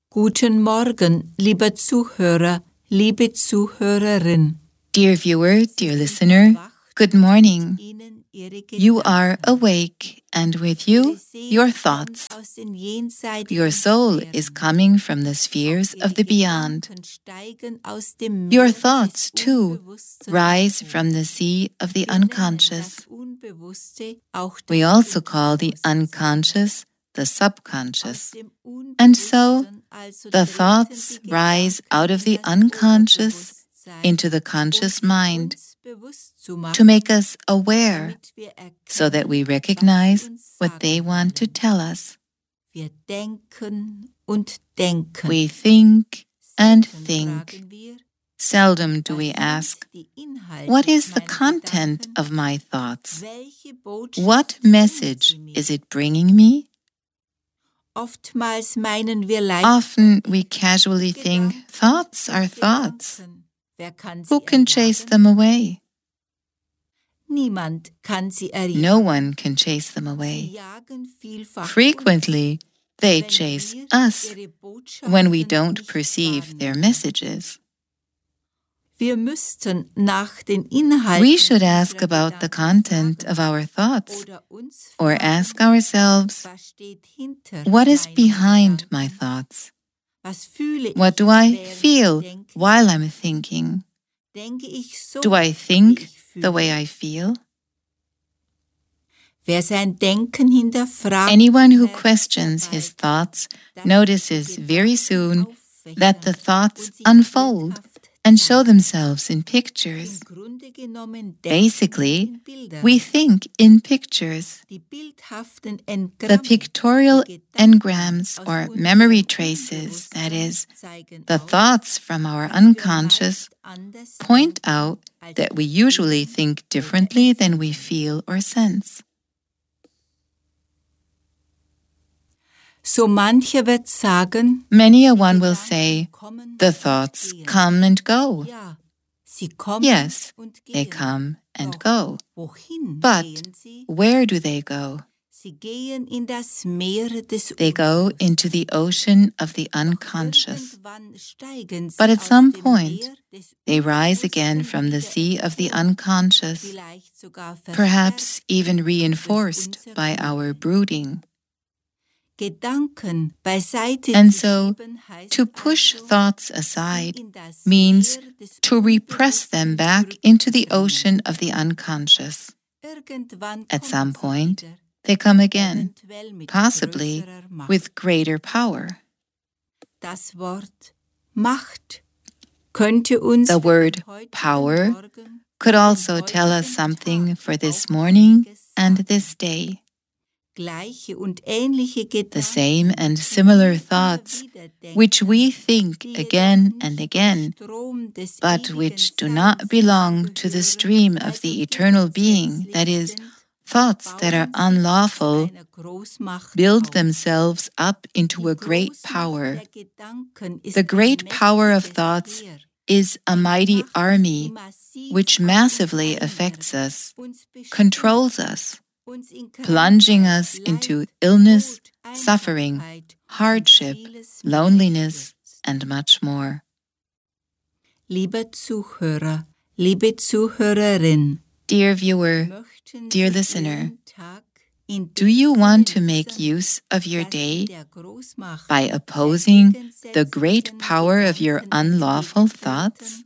Guten Morgen, lieber Zuhörer, liebe Zuhörerin. Dear viewer, dear listener, good morning. You are awake, and with you, your thoughts. Your soul is coming from the spheres of the beyond. Your thoughts, too, rise from the sea of the unconscious. We also call the unconscious the subconscious. And so, the thoughts rise out of the unconscious into the conscious mind to make us aware so that we recognize what they want to tell us. We think and think. Seldom do we ask, what is the content of my thoughts? What message is it bringing me? Often we casually think, thoughts are thoughts. Who can chase them away? No one can chase them away. Frequently, they chase us when we don't perceive their messages. We should ask about the content of our thoughts, or ask ourselves, what is behind my thoughts? What do I feel while I'm thinking? Do I think the way I feel? Anyone who questions his thoughts notices very soon that the thoughts unfold and show themselves in pictures. Basically, we think in pictures. The pictorial engrams or memory traces, that is, the thoughts from our unconscious, point out that we usually think differently than we feel or sense. Many a one will say, the thoughts come and go. Yes, they come and go. But where do they go? They go into the ocean of the unconscious. But at some point, they rise again from the sea of the unconscious, perhaps even reinforced by our brooding. And so, to push thoughts aside means to repress them back into the ocean of the unconscious. At some point, they come again, possibly with greater power. The word power could also tell us something for this morning and this day. The same and similar thoughts, which we think again and again, but which do not belong to the stream of the eternal being, that is, thoughts that are unlawful, build themselves up into a great power. The great power of thoughts is a mighty army which massively affects us, controls us, plunging us into illness, suffering, hardship, loneliness, and much more. Lieber Zuhörer, liebe Zuhörerin, dear viewer, dear listener, do you want to make use of your day by opposing the great power of your unlawful thoughts?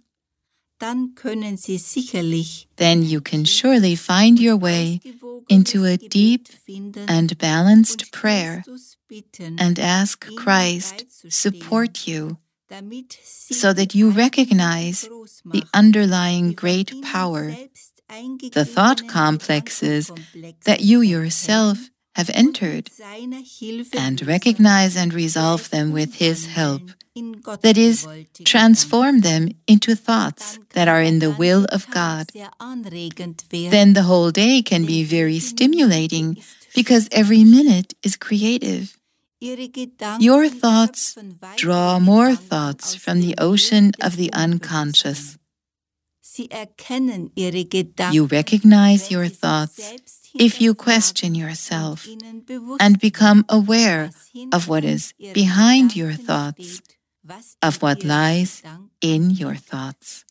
Then you can surely find your way into a deep and balanced prayer and ask Christ support you so that you recognize the underlying great power, the thought complexes that you yourself have entered, and recognize and resolve them with His help. That is, transform them into thoughts that are in the will of God. Then the whole day can be very stimulating because every minute is creative. Your thoughts draw more thoughts from the ocean of the unconscious. You recognize your thoughts if you question yourself and become aware of what is behind your thoughts, of what lies in your thoughts.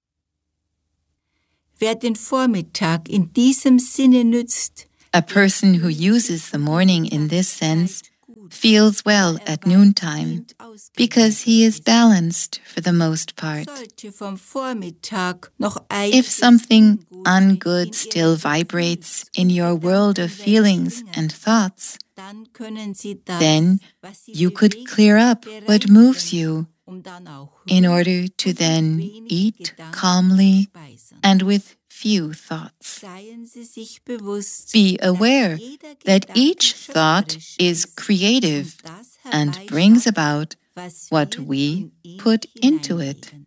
Wer den Vormittag in diesem Sinne nützt, a person who uses the morning in this sense feels well at noontime because he is balanced for the most part. If something ungood still vibrates in your world of feelings and thoughts, then you could clear up what moves you in order to then eat calmly and with few thoughts. Be aware that each thought is creative and brings about what we put into it.